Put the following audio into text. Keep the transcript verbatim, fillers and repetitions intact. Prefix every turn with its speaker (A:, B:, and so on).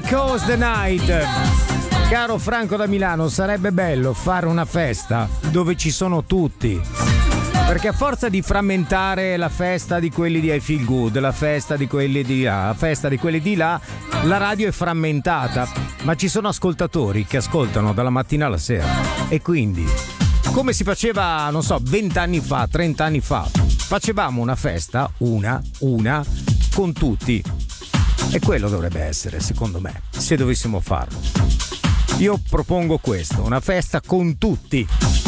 A: Echoes the Night. Caro Franco da Milano, sarebbe bello fare una festa dove ci sono tutti, perché a forza di frammentare la festa di quelli di I Feel Good, la festa di quelli di là, la festa di quelli di là, la radio è frammentata, ma ci sono ascoltatori che ascoltano dalla mattina alla sera. E quindi, come si faceva, non so, vent'anni fa, trent'anni fa, facevamo una festa, una, una, con tutti. E quello dovrebbe essere, secondo me, se dovessimo farlo. Io propongo questo, una festa con tutti.